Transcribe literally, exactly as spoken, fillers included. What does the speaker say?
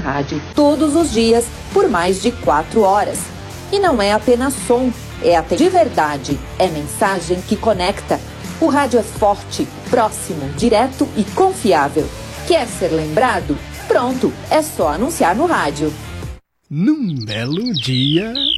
rádio todos os dias por mais de quatro horas. E não é apenas som, é até de verdade, é mensagem que conecta. O rádio é forte, próximo, direto e confiável. Quer ser lembrado? Pronto, é só anunciar no rádio. Num belo dia...